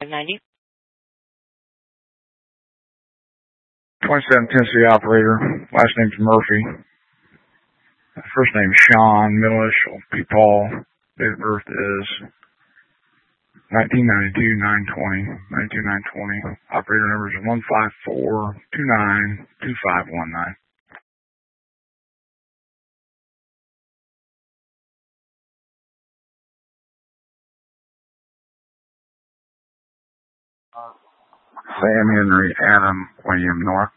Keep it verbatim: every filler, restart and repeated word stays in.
ninety. twenty-seven Tennessee operator. Last name's Murphy. First name Sean. Middle initial P. Paul. Date of birth is nineteen ninety-two nine twenty. ninety-two nine twenty. Operator number is one five four two nine two five one nine. Sam Henry Adam William North.